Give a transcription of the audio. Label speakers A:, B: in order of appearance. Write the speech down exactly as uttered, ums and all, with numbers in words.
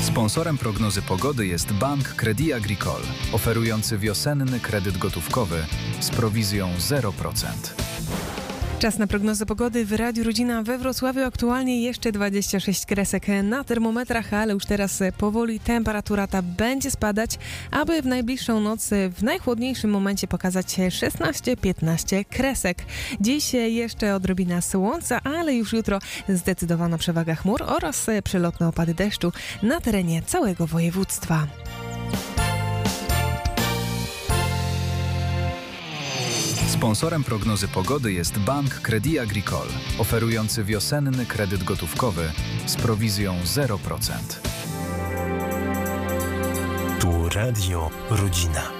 A: Sponsorem prognozy pogody jest Bank Crédit Agricole, oferujący wiosenny kredyt gotówkowy z prowizją zero procent.
B: Czas na prognozę pogody w Radiu Rodzina we Wrocławiu. Aktualnie jeszcze dwadzieścia sześć kresek na termometrach, ale już teraz powoli temperatura ta będzie spadać, aby w najbliższą noc w najchłodniejszym momencie pokazać szesnaście piętnaście kresek. Dziś jeszcze odrobina słońca, ale już jutro zdecydowana przewaga chmur oraz przelotne opady deszczu na terenie całego województwa.
A: Sponsorem prognozy pogody jest Bank Crédit Agricole, oferujący wiosenny kredyt gotówkowy z prowizją zero procent.
C: Tu Radio Rodzina.